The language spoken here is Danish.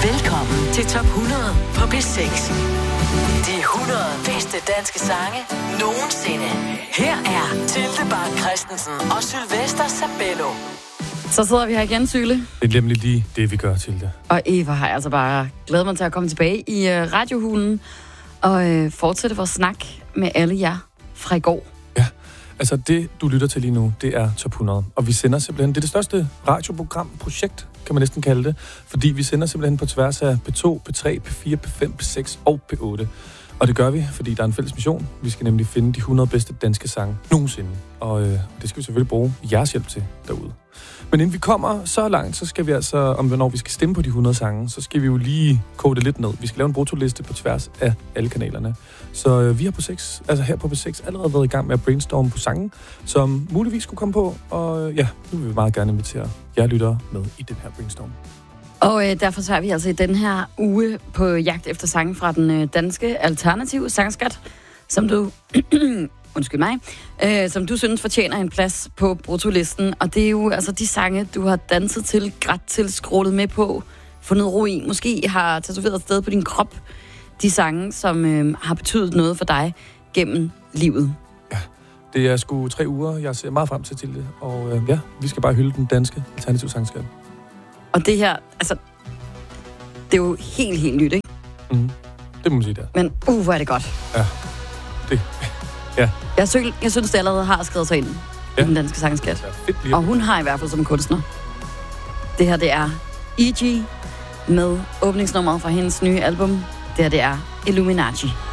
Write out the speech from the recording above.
Velkommen til Top 100 på P6. De 100 bedste danske sange nogensinde. Her er Tilde Bak Christensen og Sylvester Sabello. Så sidder vi her igen, Syle. Det er nemlig lige det, vi gør til det. Og Eva har altså bare glædet mig til at komme tilbage i radiohulen og fortsætte vores snak med alle jer fra i går. Ja, altså det, du lytter til lige nu, det er Top 100. Og vi sender simpelthen, det er det største radioprogram-projekt, kan man næsten kalde det. Fordi vi sender simpelthen på tværs af P2, P3, P4, P5, P6 og P8. Og det gør vi, fordi der er en fælles mission. Vi skal nemlig finde de 100 bedste danske sange nogensinde. Og det skal vi selvfølgelig bruge jeres hjælp til derude. Men inden vi kommer så langt, så skal vi altså, om hvornår vi skal stemme på de 100 sange, så skal vi jo lige kode det lidt ned. Vi skal lave en bruttoliste på tværs af alle kanalerne. Så vi har på 6, altså her på P6 allerede været i gang med at brainstorme på sange, som muligvis skulle komme på. Og ja, nu vil vi meget gerne invitere jer lyttere med i den her brainstorm. Og derfor så er vi altså i den her uge på jagt efter sange fra den danske alternative sangskat, som du... undskyld mig, som du synes fortjener en plads på bruttolisten. Og det er jo altså de sange, du har danset til, grædt til, scrollet med på, fundet ro i, måske har tatoveret et sted på din krop. De sange, som har betydet noget for dig gennem livet. Ja, det er sgu 3 uger, jeg ser meget frem til det. Og ja, vi skal bare hylde den danske alternative sangskat. Og det her, altså, det er jo helt nyt, ikke? Mm, det må man sige, der. Men hvor er det godt. Ja, det... Ja. Jeg synes, det allerede har skrevet sig ind i den danske sangskat. Og hun har i hvert fald som kunstner. Det her, det er E.G. med åbningsnummeret fra hendes nye album. Det her, det er Illuminati.